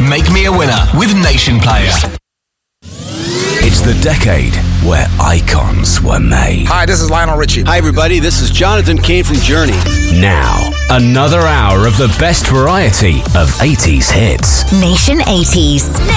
Make Me a Winner with Nation Player. It's the decade where icons were made. Hi, this is Lionel Richie. Hi, everybody. This is Jonathan Cain from Journey. Now, another hour of the best variety of 80s hits. Nation 80s.